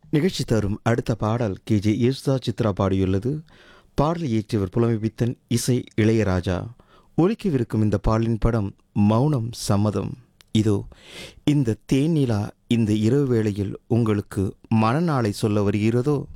நிகழ்ச்சி தரும் அடுத்த பாடல் கேஜே யேசுதாஸ் சித்ரா பாடியுள்ளது. பாடலை இயற்றியவர் புலமைப்பித்தன், இசை இளையராஜா. ஒலிக்கவிருக்கும் இந்த பாடலின் படம் மௌனம் சம்மதம். இதோ இந்த தேனிலா இந்த இரவு வேளையில் உங்களுக்கு மனநாளை சொல்ல வருகிறதோ.